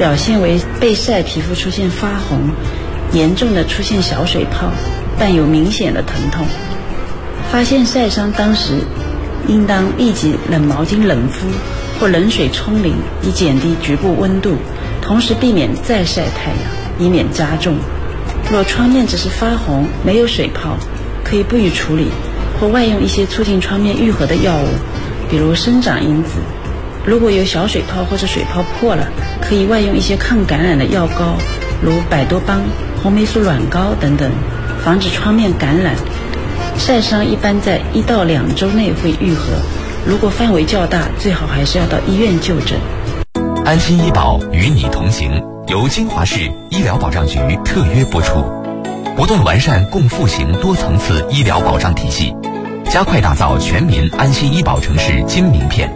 表现为被晒皮肤出现发红，严重的出现小水泡，伴有明显的疼痛。发现晒伤当时应当立即冷毛巾冷敷或冷水冲淋，以减低局部温度，同时避免再晒太阳，以免加重。若创面只是发红没有水泡，可以不予处理，或外用一些促进创面愈合的药物，比如生长因子。如果有小水泡或者水泡破了，可以外用一些抗感染的药膏，如百多邦、红霉素软膏等等，防止创面感染。晒伤一般在1到2周内会愈合，如果范围较大，最好还是要到医院就诊。 安心医保与你同行，由金华市医疗保障局特约播出，不断完善共复型多层次医疗保障体系，加快打造全民安心医保城市金名片。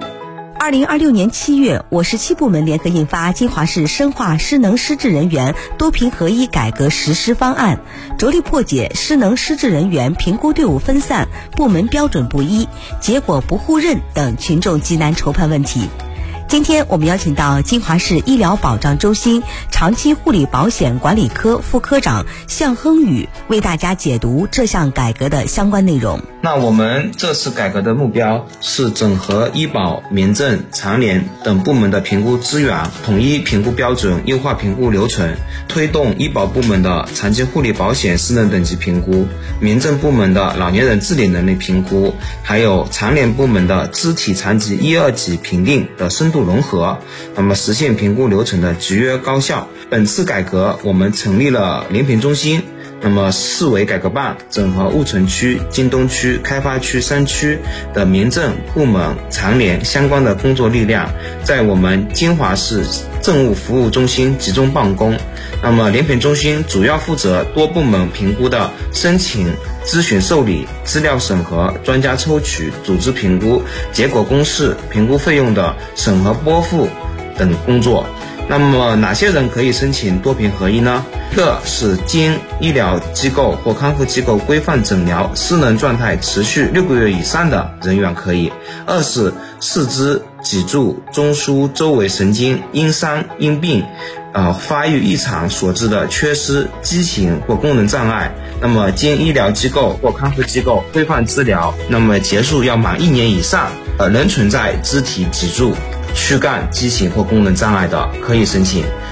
2026年7月，我市7部门联合印发《金华市深化失能失智人员多评合一改革实施方案》，着力破解失能失智人员评估队伍分散、部门标准不一、结果不互认等群众急难筹判问题。今天我们邀请到金华市医疗保障中心长期护理保险管理科副科长向亨宇为大家解读这项改革的相关内容。 那我们这次改革的目标是整合医保、民政、残联等部门的评估资源，统一评估标准，优化评估流程，推动医保部门的长期护理保险失能等级评估，民政部门的老年人自理能力评估，还有残联部门的肢体残疾1、2级评定的深度融合，那么实现评估流程的集约高效。本次改革我们成立了联评中心，那么市委改革办整合婺城区、京东区、开发区3区的民政部门、残联相关的工作力量，在我们金华市政务服务中心集中办公。那么联评中心主要负责多部门评估的申请、咨询受理、资料审核、专家抽取、组织评估、结果公示、评估费用的审核拨付等工作。那么哪些人可以申请多评合一呢？一个是经医疗机构或康复机构规范诊疗失能状态持续6个月以上的人员可以；二是四肢、脊柱、中枢周围神经因伤因病发育异常所致的缺失、畸形或功能障碍，那么经医疗机构或康复机构规范治疗，那么结束要满1年以上，仍存在肢体、脊柱、躯干畸形或功能障碍的，可以申请。